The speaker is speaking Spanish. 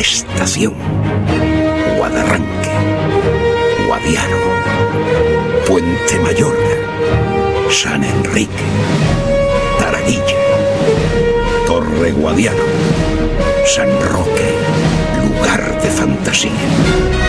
Estación Guadarranque, Guadiaro, Puente Mayorga, San Enrique, Taraguilla, Torre Guadiaro, San Roque, lugar de fantasía.